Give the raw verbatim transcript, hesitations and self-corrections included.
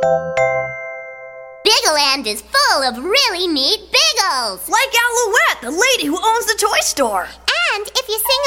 Biggleland is full of really neat Biggles. Like Alouette, the lady who owns the toy store. And if you sing